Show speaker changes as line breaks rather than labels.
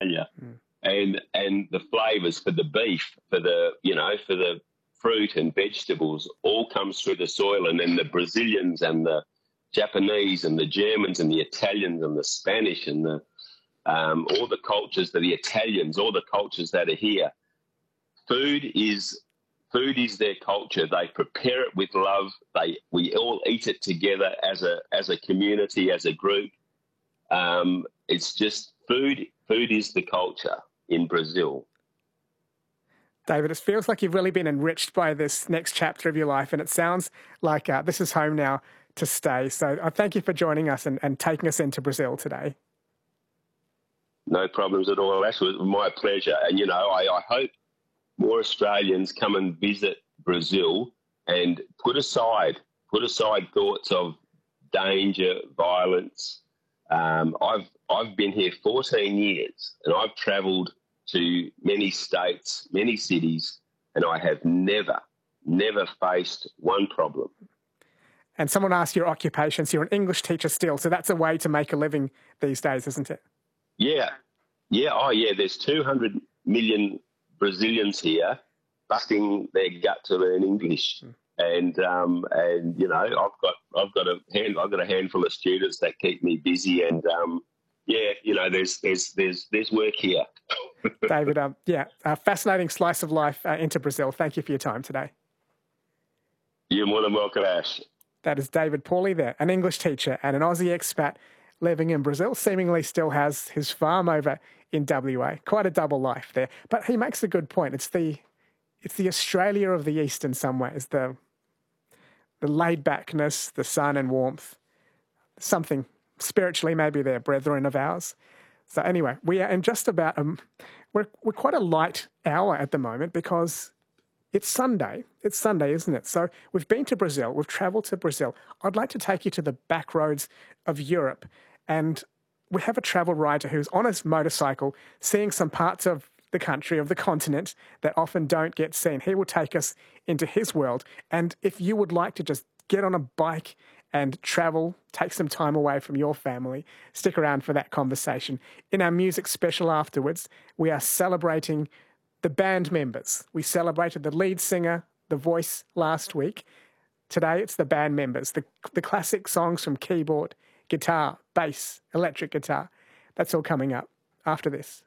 you. And the flavours for the beef, for the fruit and vegetables, all comes through the soil. And then the Brazilians and the Japanese and the Germans and the Italians and the Spanish and the all the cultures, the Italians, all the cultures that are here. Food is their culture. They prepare it with love. We all eat it together as a community, as a group. It's just food. Food is the culture in Brazil.
David, it feels like you've really been enriched by this next chapter of your life, and it sounds like this is home now to stay. So I thank you for joining us and taking us into Brazil today.
No problems at all. That was my pleasure. And, I hope more Australians come and visit Brazil and put aside thoughts of danger, violence. I've been here 14 years and I've travelled to many states, many cities, and I have never faced one problem.
And someone asked your occupation, so you're an English teacher still, so that's a way to make a living these days, isn't it?
Yeah. Oh, yeah, there's 200 million Brazilians here busting their gut to learn English. And I've got a handful of students that keep me busy, and there's work here.
David, a fascinating slice of life into Brazil. Thank you for your time today.
You're more than welcome, Ash.
That is David Pauly there, an English teacher and an Aussie expat living in Brazil, seemingly still has his farm over in WA. Quite a double life there. But he makes a good point. It's the Australia of the East in some ways, the laid-backness, the sun and warmth, something spiritually maybe they're brethren of ours. So anyway, we are in just about, we're quite a light hour at the moment because it's Sunday. It's Sunday, isn't it? So we've been to Brazil. We've travelled to Brazil. I'd like to take you to the back roads of Europe. And we have a travel writer who's on his motorcycle seeing some parts of the country, of the continent, that often don't get seen. He will take us into his world. And if you would like to just get on a bike and travel, take some time away from your family, stick around for that conversation. In our music special afterwards, we are celebrating the band members. We celebrated the lead singer, the voice last week. Today it's the band members, the classic songs from keyboard, guitar, bass, electric guitar. That's all coming up after this.